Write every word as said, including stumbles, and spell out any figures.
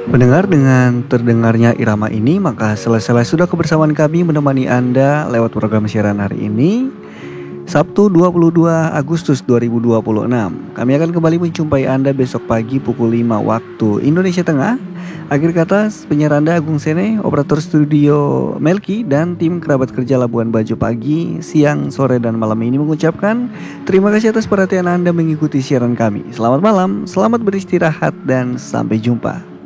Mendengar dengan terdengarnya irama ini, maka selesai sudah kebersamaan kami menemani Anda lewat program siaran hari ini, Sabtu dua puluh dua Agustus dua ribu dua puluh enam. Kami akan kembali menjumpai Anda besok pagi pukul lima waktu Indonesia Tengah. Akhir kata, penyiar Anda Agung Sene, operator studio Melki, dan tim kerabat kerja Labuan Bajo pagi, siang, sore, dan malam ini mengucapkan terima kasih atas perhatian Anda mengikuti siaran kami. Selamat malam, selamat beristirahat, dan sampai jumpa.